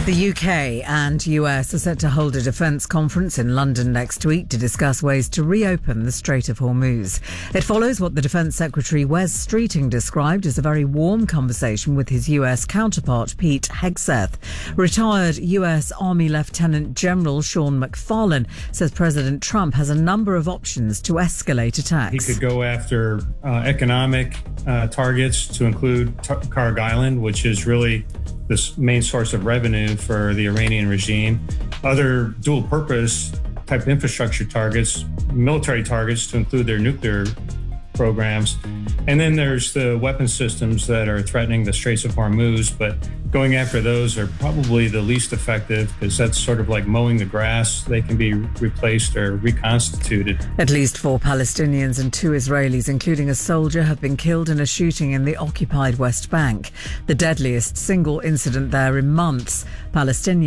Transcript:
The UK and US are set to hold a defence conference in London next week to discuss ways to reopen the Strait of Hormuz. It follows what the Defence Secretary Wes Streeting described as a very warm conversation with his US counterpart Pete Hegseth. Retired US Army Lieutenant General Sean McFarlane says President Trump has a number of options to escalate attacks. He could go after economic targets to include Karg Island, which is really this main source of revenue for the Iranian regime. Other dual purpose type infrastructure targets, military targets to include their nuclear programs. And then there's the weapon systems that are threatening the Straits of Hormuz, but going after those are probably the least effective because that's sort of like mowing the grass. They can be replaced or reconstituted. At least 4 Palestinians and 2 Israelis, including a soldier, have been killed in a shooting in the occupied West Bank, the deadliest single incident there in months. Palestinians